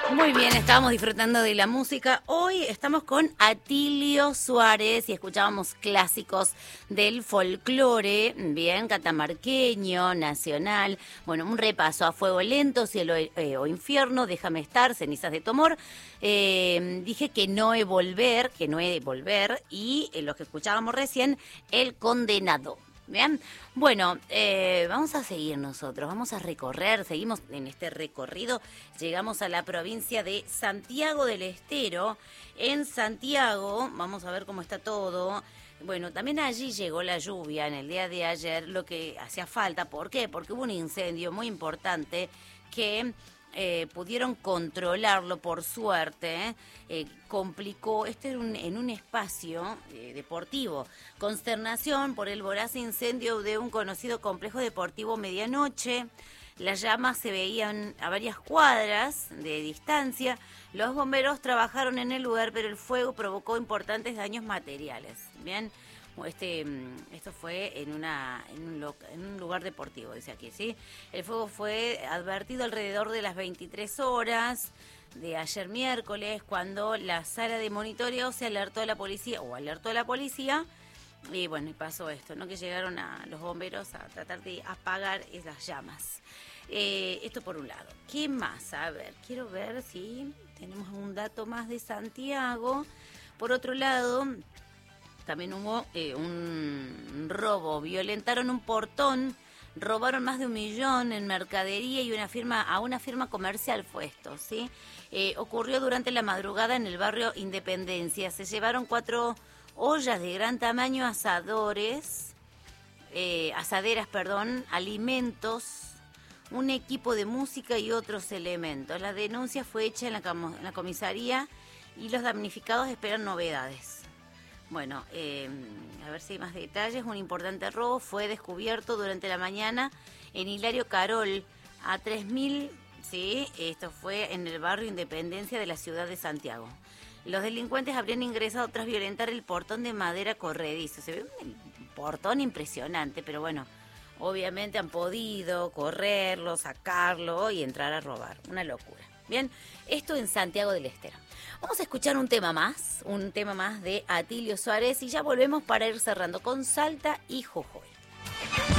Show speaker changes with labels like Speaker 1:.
Speaker 1: Muy bien, estábamos disfrutando de la música. Hoy estamos con Atilio Suárez y escuchábamos clásicos del folclore, bien, catamarqueño, nacional. Bueno, un repaso a Fuego Lento, Cielo o Infierno, Déjame Estar, Cenizas de tu Amor. Dije que no he volver, y los que escuchábamos recién, El Condenado. Bien, bueno, vamos a seguir nosotros, vamos a recorrer, seguimos en este recorrido, llegamos a la provincia de Santiago del Estero. En Santiago, vamos a ver cómo está todo. Bueno, también allí llegó la lluvia en el día de ayer, lo que hacía falta. ¿Por qué? Porque hubo un incendio muy importante que pudieron controlarlo por suerte. Complicó, en un espacio deportivo. Consternación por el voraz incendio de un conocido complejo deportivo medianoche. Las llamas se veían a varias cuadras de distancia. Los bomberos trabajaron en el lugar, pero el fuego provocó importantes daños materiales. Bien. Esto fue en un lugar deportivo, dice aquí, ¿sí? El fuego fue advertido alrededor de las 23 horas de ayer miércoles, cuando la sala de monitoreo se alertó a la policía, y bueno, y pasó esto, ¿no? Que llegaron a los bomberos a tratar de apagar esas llamas. Esto por un lado. ¿Qué más? A ver, quiero ver si tenemos un dato más de Santiago. Por otro lado, también hubo un robo, violentaron un portón, robaron más de 1 millón en mercadería y a una firma comercial fue esto, ¿sí? Ocurrió durante la madrugada en el barrio Independencia. Se llevaron 4 ollas de gran tamaño, asaderas, alimentos, un equipo de música y otros elementos. La denuncia fue hecha en la comisaría y los damnificados esperan novedades. Bueno, a ver si hay más detalles. Un importante robo fue descubierto durante la mañana en Hilario Carol, a 3000, sí, esto fue en el barrio Independencia de la ciudad de Santiago. Los delincuentes habrían ingresado tras violentar el portón de madera corredizo. Se ve un portón impresionante, pero bueno, obviamente han podido correrlo, sacarlo y entrar a robar. Una locura. Bien, esto en Santiago del Estero. Vamos a escuchar un tema más de Atilio Suárez y ya volvemos para ir cerrando con Salta y Jujuy.